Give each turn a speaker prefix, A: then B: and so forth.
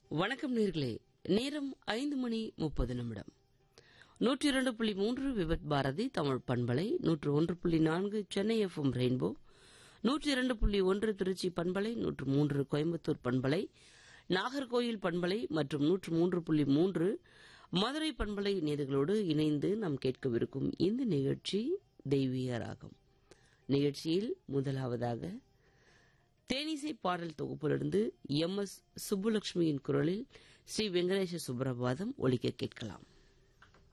A: வணக்கம் நேயர்களே, நேரம் 5:30 102.3 விபத் பாரதி தமிழ் பண்பலை, 101.4 சென்னை எஃப்எம் ரெயின்போ, 102.1 திருச்சி பண்பலை, 103 கோயம்புத்தூர் பண்பலை, நாகர்கோயில் பண்பலை மற்றும் 103.3 மதுரை பண்பலை நேயர்களோடு இணைந்து நாம் கேட்கவிருக்கும் இந்த நிகழ்ச்சி தெய்வீக ராகம். நிகழ்ச்சியில் முதலாவதாக தேனிசை பாடல் தொகுப்பிலிருந்து MS சுப்புலட்சுமியின் குரலில் ஸ்ரீ வெங்கடேச சுப்ரபாதம் ஒலிக்க கேட்கலாம்.